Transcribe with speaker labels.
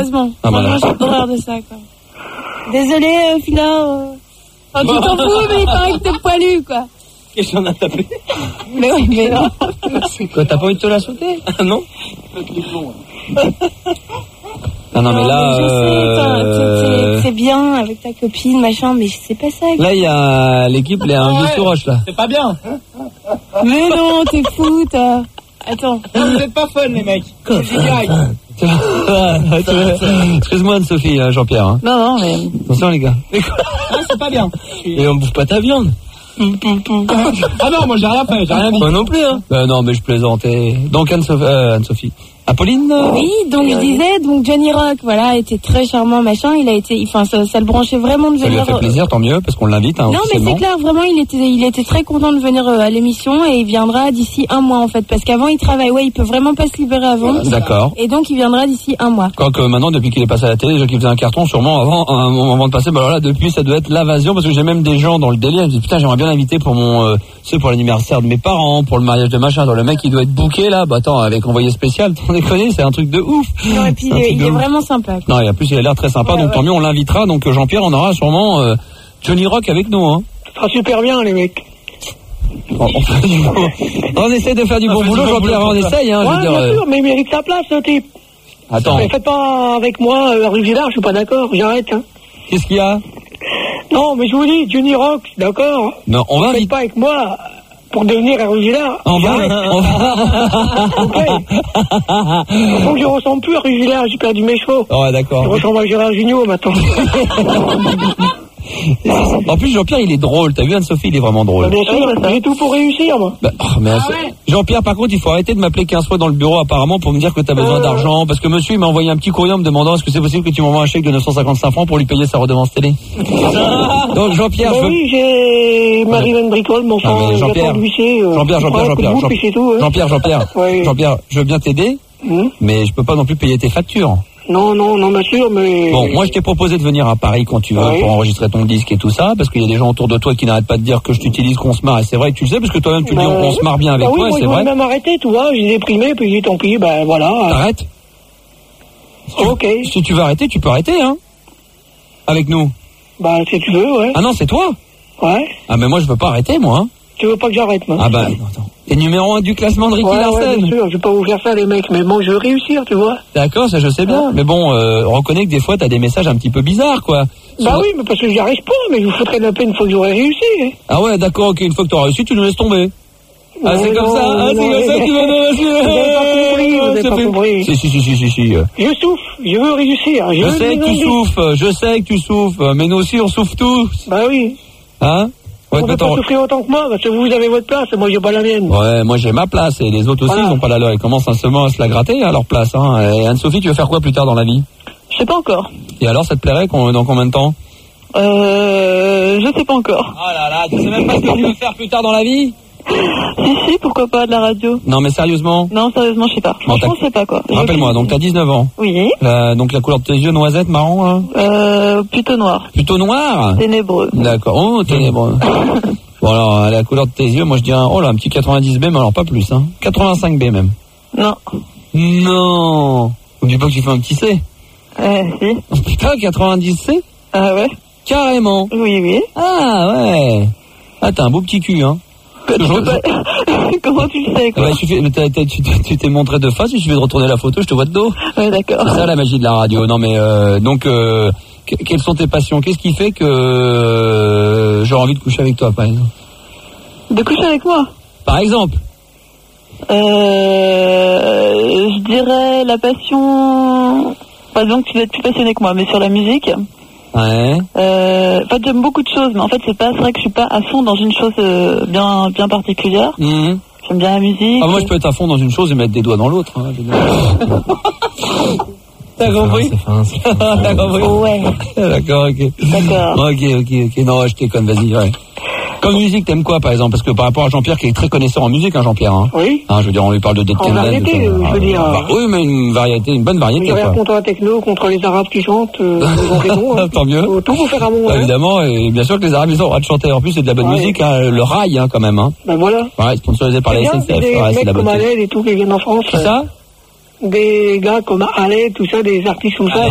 Speaker 1: Heureusement.
Speaker 2: Ah,
Speaker 1: Moi, j'ai horreur de ça, quoi. Désolé, Phila. Enfin, tu t'en fous, mais il paraît que t'es poilu, quoi.
Speaker 3: Qu'est-ce qu'on a tapé?
Speaker 1: Mais oui, mais non.
Speaker 2: Quoi, t'as pas envie de te la sauter?
Speaker 3: Ah non?
Speaker 2: Ah non, mais là,
Speaker 1: je sais, c'est bien avec ta copine, machin, mais c'est pas ça.
Speaker 2: Là, il y a l'équipe, il y a un vieux sous roche, là.
Speaker 3: C'est pas bien.
Speaker 1: Mais non, t'es fou, toi. Attends.
Speaker 3: Vous êtes pas fun, les mecs. C'est direct.
Speaker 2: Excuse-moi, Anne-Sophie, Jean-Pierre. Hein.
Speaker 1: Non, mais.
Speaker 2: Attention, les gars.
Speaker 3: Ah, c'est pas bien.
Speaker 2: Et on bouffe pas ta viande.
Speaker 3: Ah non, moi j'ai rien fait, j'ai rien dit.
Speaker 2: Moi non plus, hein. Non, mais je plaisantais. Donc, Anne-Sophie. Apolline?
Speaker 1: Oui, donc je disais, donc Johnny Rock, voilà, était très charmant, machin, il a été, enfin, ça le branchait vraiment de venir.
Speaker 2: Ça lui a fait plaisir, tant mieux, parce qu'on l'invite, hein.
Speaker 1: Non, mais c'est clair, vraiment, il était très content de venir à l'émission et il viendra d'ici 1 mois, en fait, parce qu'avant, il travaille, il peut vraiment pas se libérer avant.
Speaker 2: D'accord.
Speaker 1: Et donc, il viendra d'ici 1 mois.
Speaker 2: Quoique maintenant, depuis qu'il est passé à la télé, déjà qu'il faisait un carton, sûrement avant de passer, bah alors là, depuis, ça doit être l'invasion, parce que j'ai même des gens dans le délire, je me dis, putain, j'aimerais bien l'inviter pour pour l'anniversaire de mes parents, pour le mariage de machin, dans le mec, il doit être booké, là, bah attends, avec envoyé spécial, t'en déconnes, c'est un truc de ouf.
Speaker 1: Non, et puis il est vraiment sympa.
Speaker 2: Non, et en plus il a l'air très sympa, donc tant mieux, on l'invitera. Donc Jean-Pierre, on aura sûrement Johnny Rock avec nous. Hein.
Speaker 4: Ça sera super bien, les mecs.
Speaker 2: Bon, on essaie de faire du bon boulot, Jean-Pierre, on essaye. Hein,
Speaker 4: ouais, bien sûr, mais il mérite sa place, ce type.
Speaker 2: Attends.
Speaker 4: Mais faites pas avec moi, rue Villard, je suis pas d'accord, j'arrête. Hein.
Speaker 2: Qu'est-ce qu'il y a?
Speaker 4: Non, mais je vous dis, Johnny Rock, d'accord.
Speaker 2: Non, on va.
Speaker 4: Faites pas avec moi. Pour devenir un Rugilard.
Speaker 2: On va.
Speaker 4: Ok. Donc je ressemble plus à Rugilard, j'ai perdu mes chevaux.
Speaker 2: Ouais, d'accord.
Speaker 4: Je ressemble à Gérard Jugnot maintenant.
Speaker 2: En plus, Jean-Pierre, il est drôle. T'as vu, Anne-Sophie, il est vraiment drôle.
Speaker 4: Bien sûr, j'ai tout pour réussir, moi.
Speaker 2: Jean-Pierre, par contre, il faut arrêter de m'appeler 15 fois dans le bureau, apparemment, pour me dire que t'as besoin d'argent. Parce que monsieur, il m'a envoyé un petit courrier en me demandant est-ce que c'est possible que tu m'envoies un chèque de 955 francs pour lui payer sa redevance télé. Donc, Jean-Pierre,
Speaker 4: oui, j'ai Marie-Hélène Bricole, mon sang,
Speaker 2: Jean-Pierre, Jean-Pierre, je veux bien t'aider, mais je peux pas non plus payer tes factures.
Speaker 4: Non, bien sûr, mais...
Speaker 2: Bon, moi, je t'ai proposé de venir à Paris quand tu veux pour enregistrer ton disque et tout ça, parce qu'il y a des gens autour de toi qui n'arrêtent pas de dire que je t'utilise, qu'on se marre, et c'est vrai que tu le sais, parce que toi-même, tu le dis, on se marre bien avec toi,
Speaker 4: moi,
Speaker 2: c'est vrai.
Speaker 4: Moi, je vais même arrêter, tu vois, j'ai déprimé, puis j'ai dit, tant pis, ben voilà.
Speaker 2: T'arrêtes?
Speaker 4: Ok.
Speaker 2: Si tu veux arrêter, tu peux arrêter, hein. Avec nous.
Speaker 4: Bah, si tu veux, ouais.
Speaker 2: Ah non, c'est toi?
Speaker 4: Ouais.
Speaker 2: Ah, mais moi, je veux pas arrêter, moi, hein.
Speaker 4: Tu veux pas que j'arrête, moi?
Speaker 2: Ah bah, attends. T'es numéro 1 du classement de Ricky Larsen.
Speaker 4: Ouais, bien sûr, je vais pas vous faire ça, les mecs, mais bon, je veux réussir, tu vois.
Speaker 2: D'accord, ça je sais bien. Mais bon, reconnais que des fois, t'as des messages un petit peu bizarres, quoi.
Speaker 4: Bah oui, mais parce que j'y arrive pas, mais je vous foutrais de la peine une fois que j'aurais réussi. Hein.
Speaker 2: Ah ouais, d'accord, ok, une fois que t'auras réussi, tu nous laisses tomber. Ah, c'est comme ça, c'est comme ça que tu vas nous laisser.
Speaker 4: Vous avez pas compris.
Speaker 2: Si.
Speaker 4: Je souffre, je veux réussir.
Speaker 2: Je sais que tu souffres, mais nous aussi, on souffre tous.
Speaker 4: Bah oui.
Speaker 2: Hein?
Speaker 4: Vous ne pouvez pas souffrir autant que moi, parce que vous avez votre place, et moi j'ai pas la mienne.
Speaker 2: Ouais, moi j'ai ma place, et les autres aussi, ils n'ont pas la leur. Ils commencent seulement à se la gratter à leur place. Hein. Et Anne-Sophie, tu veux faire quoi plus tard dans la vie?
Speaker 1: Je sais pas encore.
Speaker 2: Et alors, ça te plairait dans combien de temps?
Speaker 1: Je sais pas encore.
Speaker 2: Oh là là, tu sais même pas ce que tu veux faire plus tard dans la vie?
Speaker 1: Si, pourquoi pas, de la radio.
Speaker 2: Non, mais sérieusement?
Speaker 1: Non, sérieusement, je sais pas. Franchement, je sais pas quoi.
Speaker 2: Rappelle-moi, donc t'as 19 ans.
Speaker 1: Oui.
Speaker 2: Donc la couleur de tes yeux, noisette, marron, hein?
Speaker 1: Plutôt noir.
Speaker 2: Plutôt noir?
Speaker 1: Ténébreux.
Speaker 2: D'accord, oh, ténébreux. Bon alors, la couleur de tes yeux, moi je dirais, un petit 90B, mais alors pas plus, hein. 85B même.
Speaker 1: Non.
Speaker 2: Non. N'oublie pas que tu fais un petit C.
Speaker 1: Si.
Speaker 2: Putain, 90C?
Speaker 1: Ah ouais.
Speaker 2: Carrément.
Speaker 1: Oui.
Speaker 2: Ah ouais. Ah, t'as un beau petit cul, hein.
Speaker 1: Comment tu le sais, quoi?
Speaker 2: Tu t'es montré de face, il suffit de retourner la photo, je te vois de dos.
Speaker 1: Ouais, d'accord.
Speaker 2: C'est ça la magie de la radio. Non mais donc quelles sont tes passions? Qu'est-ce qui fait que j'aurais envie de coucher avec toi, par exemple?
Speaker 1: De coucher avec moi?
Speaker 2: Par exemple.
Speaker 1: Je dirais la passion. Par exemple, tu vas être plus passionné que moi, mais sur la musique.
Speaker 2: Ouais.
Speaker 1: En fait, j'aime beaucoup de choses, mais en fait, c'est vrai que je suis pas à fond dans une chose bien particulière.
Speaker 2: Mmh.
Speaker 1: J'aime bien la musique.
Speaker 2: Ah, moi, je peux être à fond dans une chose et mettre des doigts dans l'autre. Hein, T'as compris? T'as compris?
Speaker 1: Ouais.
Speaker 2: D'accord, ok.
Speaker 1: D'accord.
Speaker 2: Ok. Non, je déconne, vas-y, ouais. Comme musique, t'aimes quoi, par exemple? Parce que par rapport à Jean-Pierre, qui est très connaisseur en musique, hein, Jean-Pierre, hein.
Speaker 4: Oui.
Speaker 2: Hein, je veux dire, on lui parle de Dead Kennedy.
Speaker 4: En variété, je veux dire.
Speaker 2: Oui, mais une bonne variété,
Speaker 4: quoi.
Speaker 2: Quoi.
Speaker 4: Contre la techno, contre les Arabes qui chantent, hein.
Speaker 2: Tant mieux.
Speaker 4: Tout pour faire un bon,
Speaker 2: évidemment, et bien sûr que les Arabes, ils ont le droit de chanter. En plus, c'est de la bonne musique, hein, le rail, hein, quand même, hein.
Speaker 4: Ben voilà.
Speaker 2: Ouais, sponsorisé par la SNCF.
Speaker 4: Des mecs comme Aled et tout qui viennent en France.
Speaker 2: C'est ça?
Speaker 4: Des gars comme Aled, tout ça, des artistes comme ça.